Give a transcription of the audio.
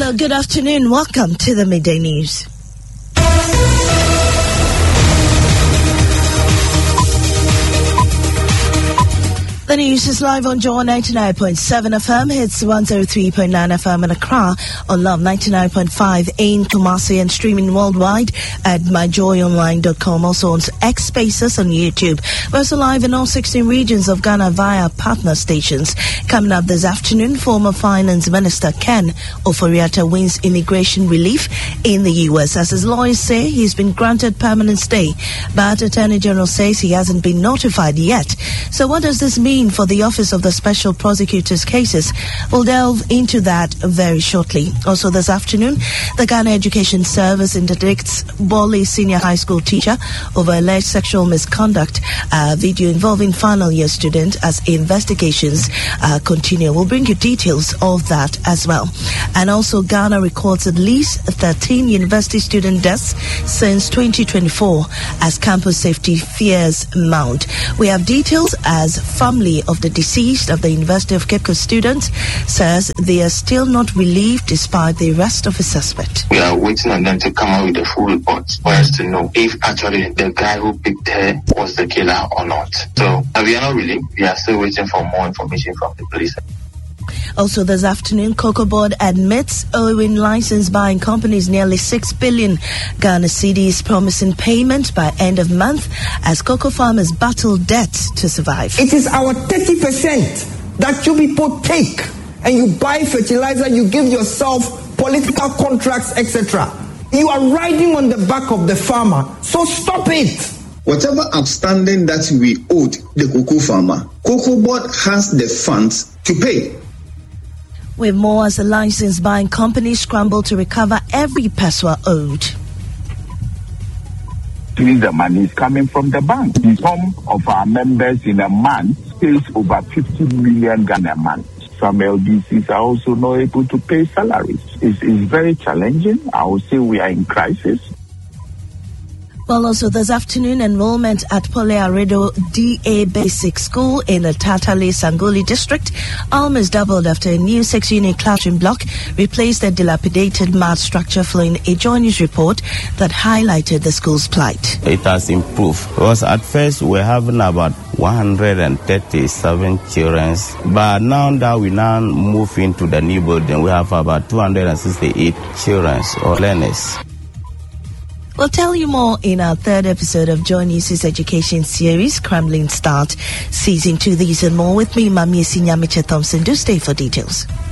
Well, good afternoon. Welcome to the Midday News. The news is live on Joy 99.7 FM, hits 103.9 FM in Accra, on Love 99.5 in Kumasi, and streaming worldwide at myjoyonline.com. Also on X Spaces on YouTube. We're also live in all 16 regions of Ghana via partner stations. Coming up this afternoon, former Finance Minister Ken Ofori-Atta wins immigration relief in the U.S. As his lawyers say, he's been granted permanent stay, but Attorney General says he hasn't been notified yet. So what does this mean for the Office of the Special Prosecutor's cases? We'll delve into that very shortly. Also this afternoon, the Ghana Education Service interdicts Bole Senior High School teacher over alleged sexual misconduct video involving final year student as investigations continue. We'll bring you details of that as well. And also, Ghana records at least 13 university student deaths since 2024 as campus safety fears mount. We have details as family of the deceased of the University of Cape Coast students says they are still not relieved despite the arrest of a suspect. We are waiting on them to come out with the full report for us to know if actually the guy who picked her was the killer or not. So we are not relieved. We are still waiting for more information from the police. Also this afternoon, Cocoa Board admits owing license buying companies nearly 6 billion Ghana cedis, promising payment by end of month as cocoa farmers battle debt to survive. It is our 30% that you people take, and you buy fertilizer, you give yourself political contracts, etc. You are riding on the back of the farmer, so stop it. Whatever outstanding that we owed the cocoa farmer, Cocoa Board has the funds to pay. With more as the license buying companies scramble to recover every peso owed. The money is coming from the bank. Some of our members in a month pays over 50 million Ghana a month. Some LDCs are also not able to pay salaries. It's very challenging. I would say we are in crisis. Well, also this afternoon, enrollment at Pole Aredo DA Basic School in the Tatale Sangoli district almost doubled after a new 6-unit classroom block replaced the dilapidated math structure following a Joy News report that highlighted the school's plight. It has improved because at first we were having about 137 children, but now that we now move into the new building, we have about 268 children or learners. We'll tell you more in our third episode of Joy News' education series, Crumbling Start, Season 2. These and more with me, Mami Sinyamiche Thompson. Do stay for details.